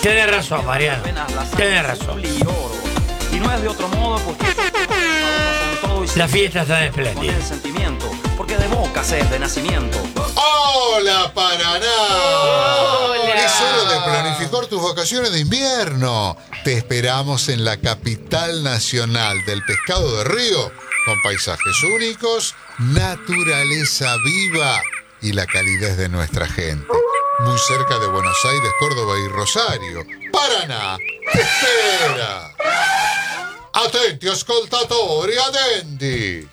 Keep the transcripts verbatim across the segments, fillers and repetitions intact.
Tienes razón, Mariano. Tienes razón. Y no es de otro modo porque la fiesta está espléndida. Porque de Boca es de nacimiento. ¡Hola, Paraná! ¡Hola! Es hora de planificar tus vacaciones de invierno. Te esperamos en la capital nacional del pescado de río, con paisajes únicos, naturaleza viva y la calidez de nuestra gente. Muy cerca de Buenos Aires, Córdoba y Rosario. Paraná te espera. Attenti ascoltatori, adendi.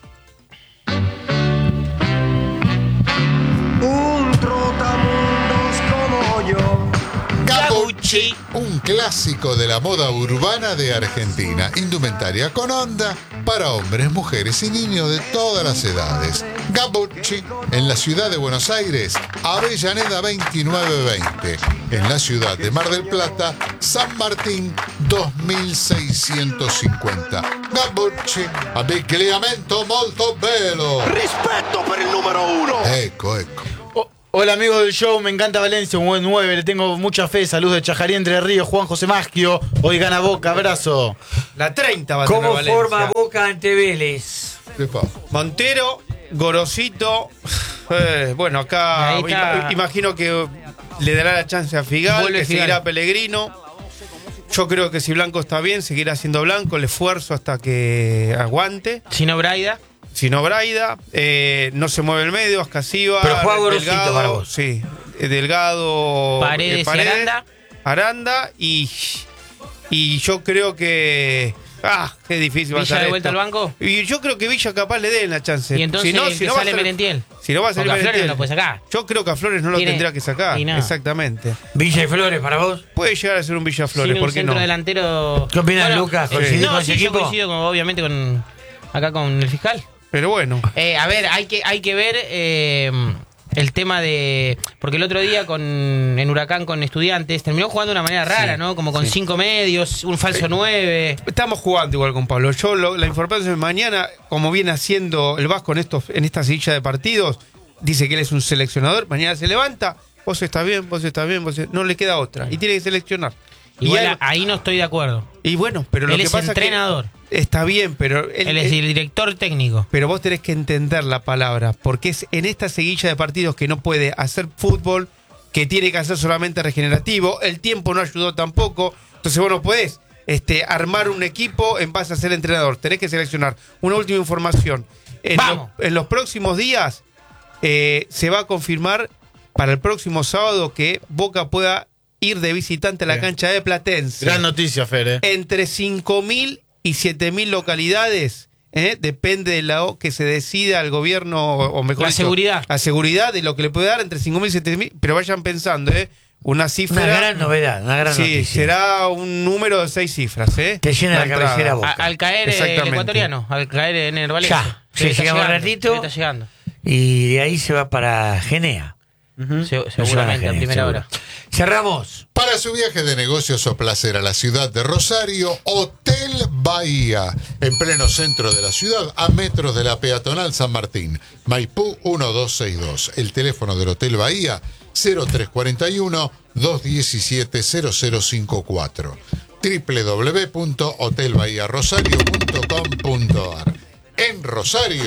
Un trotamundos como yo. Gabucci, un clásico de la moda urbana de Argentina. Indumentaria con onda para hombres, mujeres y niños de todas las edades. Gabucci, en la ciudad de Buenos Aires, Avellaneda veintinueve veinte. En la ciudad de Mar del Plata, San Martín dos mil seiscientos cincuenta. Gabucci, abbigliamento molto bello. Rispetto per il numero uno. Ecco, ecco. Oh, hola amigos del show, me encanta Valencia, un buen nueve, le tengo mucha fe. Saludos de Chajarí, Entre Ríos, Juan José Maschio. Hoy gana Boca, abrazo. La treinta va a tener ¿Cómo Valencia. forma Boca ante Vélez? Montero, Gorosito. Eh, bueno, acá im- imagino que le dará la chance a Figal, Vuelve que Figal. seguirá Pellegrino. Yo creo que si Blanco está bien, seguirá siendo Blanco, el esfuerzo hasta que aguante. Si no, Braida. Si no, Braida. Eh, no se mueve el medio, Ascasiba. Pero juega Gorosito Delgado, para vos. Sí. eh, Delgado. Paredes y Aranda. Aranda y. Y yo creo que. Ah, qué difícil va a Villa ser de vuelta esto. al banco. Y yo creo que Villa capaz le den la chance. Y entonces si no, el si que no va a sale ser- Merentiel. Si no va a salir Porque a Flores Merentiel. no lo puede sacar. Yo creo que a Flores no lo Tiene- tendrá que sacar. y no. Exactamente. Villa y Flores para vos. Puede llegar a ser un Villa Flores, Sin un ¿por qué centro no? delantero. ¿Qué opinas, Lucas? ¿Coincidís no, con sí, ese yo equipo? coincido con- obviamente con acá con el fiscal. Pero bueno. Eh, a ver, hay que, hay que ver eh, el tema de. Porque el otro día con en Huracán con Estudiantes terminó jugando de una manera rara, Sí, ¿no? Como con sí. cinco medios, un falso Eh, nueve. Estamos jugando igual con Pablo. Yo lo- la información de mañana, como viene haciendo el Vasco en estos, en esta silla de partidos, dice que él es un seleccionador. Mañana se levanta, vos estás bien, vos estás bien, vos estás- no le queda otra. Y tiene que seleccionar. Igual y, él- ahí no estoy de acuerdo. y bueno, pero lo Él que es pasa entrenador. es que está bien, pero él, Él es él- el director técnico. pero vos tenés que entender la palabra, porque es en esta seguilla de partidos que no puede hacer fútbol, que tiene que hacer solamente regenerativo, el tiempo no ayudó tampoco, entonces vos no podés este, armar un equipo en base a ser entrenador, tenés que seleccionar. Una última información, en, Vamos. lo- en los próximos días eh, se va a confirmar para el próximo sábado que Boca pueda ir de visitante a la Bien. cancha de Platense. Gran noticia, Fer, ¿eh? Entre cinco mil y siete mil localidades, ¿eh? Depende de la que se decida el gobierno, o mejor La dicho, seguridad. la seguridad de lo que le puede dar entre cinco mil y siete mil, pero vayan pensando, ¿eh? Una cifra. Una gran novedad, una gran sí, noticia. será un número de seis cifras, ¿eh? Que llena la entrada. cabecera Boca. A- al caer eh, el Exactamente. ecuatoriano, al caer en el Valencia. Ya, Sí, sí, está llegamos un llegando, ratito. sí, está llegando. Y de ahí se va para Genea. Se- seguramente, a Genea, primera seguro. hora. Cerramos. Para su viaje de negocios o placer a la ciudad de Rosario, Hotel Bahía, en pleno centro de la ciudad, a metros de la peatonal San Martín, Maipú uno dos seis dos. El teléfono del Hotel Bahía, cero tres cuatro uno, dos uno siete, cero cero cinco cuatro. doble u doble u doble u punto hotel bahía rosario punto com punto a r. En Rosario,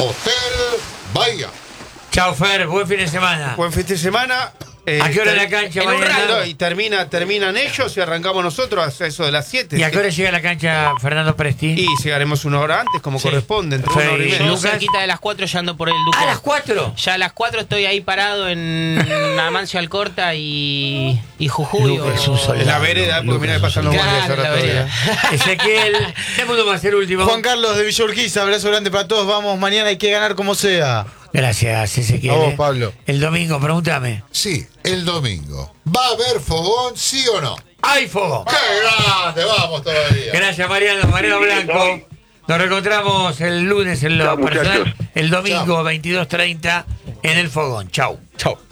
Hotel Bahía. Chao, Fer, buen fin de semana. Buen fin de semana. eh, ¿A qué hora ter- la cancha en un mañana? rato, y termina, terminan ellos y arrancamos nosotros a eso de las siete. ¿Y a qué hora llega a la cancha Fernando Presti? Y llegaremos una hora antes, como corresponde, entre una hora y media. Yo Lucas. cerquita de las cuatro ya ando por el Duco. ¿A las cuatro? Ya a las cuatro estoy ahí parado en Amancio Alcorta y, y Jujuy. Lucas o- es un soldado. En la vereda, porque mira que pasan los Claro, guardias ahora la todavía. vereda. Ezequiel, ¿qué mundo va a ser último? Juan Carlos de Villa Urquiza, abrazo grande para todos. Vamos, mañana hay que ganar como sea. Gracias, Ezequiel. A vos, Pablo. El domingo, pregúntame. Sí, el domingo. ¿Va a haber fogón, sí o no? ¡Hay fuego! ¡Qué grande! Vamos todavía. Gracias, Mariano, Mariano Blanco. Nos reencontramos el lunes en lo Chao, personal, muchachos. el domingo Chao. veintidós treinta en el fogón. Chau. Chau.